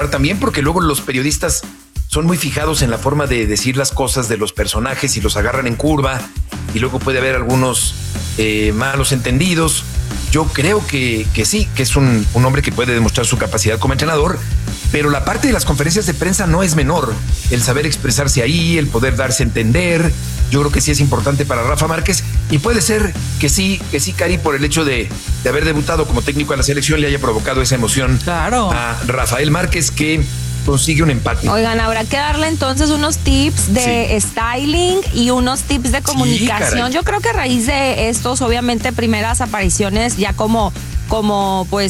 mejorar también, porque luego los periodistas son muy fijados en la forma de decir las cosas de los personajes y los agarran en curva y luego puede haber algunos malos entendidos. Yo creo que sí, que es un hombre que puede demostrar su capacidad como entrenador, pero la parte de las conferencias de prensa no es menor. El saber expresarse ahí, el poder darse a entender, yo creo que sí es importante para Rafa Márquez, y puede ser que sí, Cari, por el hecho de haber debutado como técnico de la selección, le haya provocado esa emoción a Rafael Márquez, que consigue un empate. Oigan, habrá que darle entonces unos tips de styling y unos tips de comunicación. Yo creo que a raíz de estos, obviamente, primeras apariciones ya como pues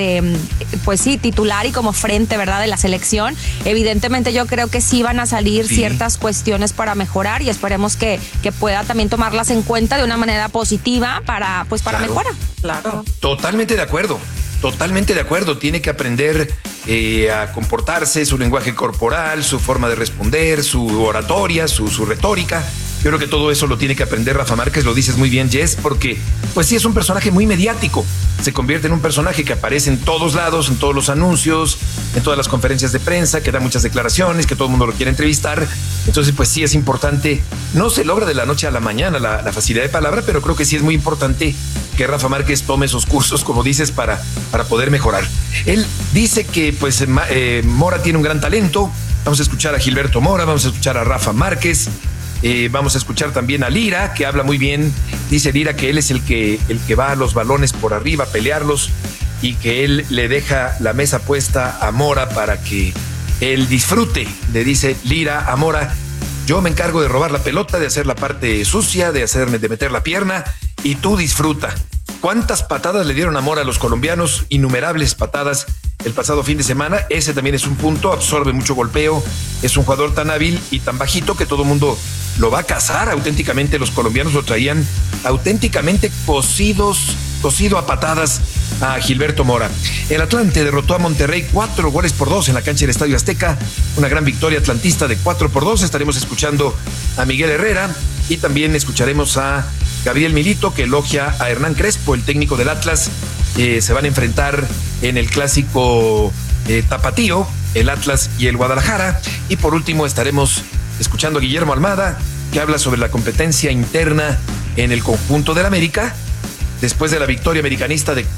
sí, titular y como frente, ¿verdad?, de la selección, evidentemente yo creo que sí van a salir ciertas cuestiones para mejorar, y esperemos que pueda también tomarlas en cuenta de una manera positiva para mejorar. Claro. Totalmente de acuerdo. Tiene que aprender a comportarse, su lenguaje corporal, su forma de responder, su oratoria, su retórica. Yo creo que todo eso lo tiene que aprender Rafa Márquez, lo dices muy bien, Jess, porque pues sí es un personaje muy mediático. Se convierte en un personaje que aparece en todos lados, en todos los anuncios, en todas las conferencias de prensa, que da muchas declaraciones, que todo el mundo lo quiere entrevistar. Entonces, pues sí es importante. No se logra de la noche a la mañana la facilidad de palabra, pero creo que sí es muy importante que Rafa Márquez tome esos cursos, como dices, para poder mejorar. Él dice que pues Mora tiene un gran talento. Vamos a escuchar a Gilberto Mora, vamos a escuchar a Rafa Márquez. Vamos a escuchar también a Lira, que habla muy bien. Dice Lira que él es el que va a los balones por arriba a pelearlos, y que él le deja la mesa puesta a Mora para que él disfrute. Le dice Lira a Mora: yo me encargo de robar la pelota, de hacer la parte sucia, de meter la pierna, y tú disfruta. ¿Cuántas patadas le dieron a Mora a los colombianos? Innumerables patadas el pasado fin de semana. Ese también es un punto, absorbe mucho golpeo, es un jugador tan hábil y tan bajito que todo el mundo lo va a cazar. Auténticamente los colombianos lo traían auténticamente cocido a patadas a Gilberto Mora. El Atlante derrotó a Monterrey 4-2 en la cancha del Estadio Azteca. Una gran victoria atlantista de 4-2. Estaremos escuchando a Miguel Herrera y también escucharemos a Gabriel Milito, que elogia a Hernán Crespo, el técnico del Atlas. Se van a enfrentar en el clásico tapatío, el Atlas y el Guadalajara. Y por último estaremos escuchando a Guillermo Almada, que habla sobre la competencia interna en el conjunto del América, después de la victoria americanista de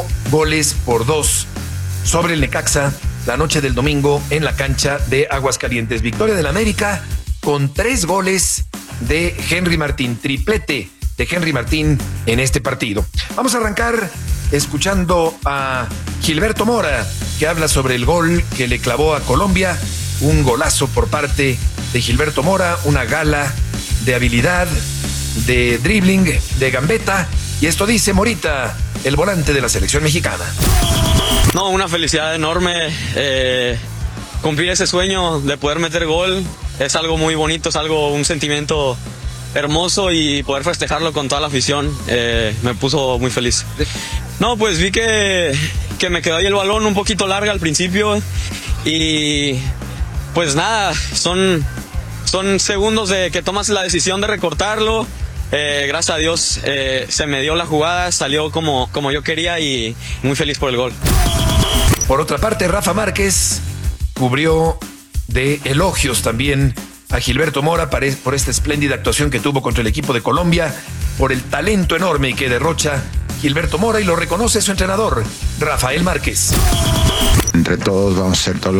4-2 sobre el Necaxa la noche del domingo en la cancha de Aguascalientes. Victoria del América con 3 goles de Henry Martín, triplete de Henry Martín en este partido. Vamos a arrancar escuchando a Gilberto Mora, que habla sobre el gol que le clavó a Colombia. Un golazo por parte de Gilberto Mora, una gala de habilidad, de dribbling, de gambeta. Y esto dice Morita, el volante de la selección mexicana. No, una felicidad enorme. Cumplir ese sueño de poder meter gol es algo muy bonito, es un sentimiento hermoso, y poder festejarlo con toda la afición me puso muy feliz. No, pues vi que me quedó ahí el balón un poquito larga al principio, y pues nada, son segundos de que tomas la decisión de recortarlo. Gracias a Dios se me dio la jugada, salió como yo quería, y muy feliz por el gol. Por otra parte, Rafa Márquez cubrió de elogios también a Gilberto Mora por esta espléndida actuación que tuvo contra el equipo de Colombia, por el talento enorme que derrocha Gilberto Mora, y lo reconoce su entrenador, Rafael Márquez. Entre todos vamos a hacer todo